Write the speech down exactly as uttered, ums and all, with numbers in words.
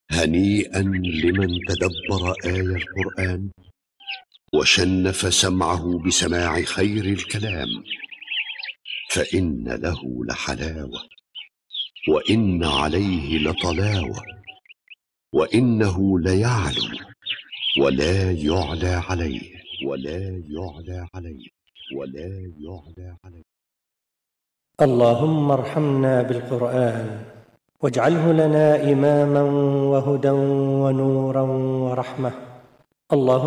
هنيئا لمن تدبر آي القرآن وشنف سمعه بسماع خير الكلام، فإن له لحلاوة وإن عليه لطلاوة، وإنه ليعلو ولا يعلى عليه ولا يعلى عليه ولا يعلى عليه. اللهم ارحمنا بالقرآن واجعله لنا إماما وهدى ونورا ورحمة. اللهم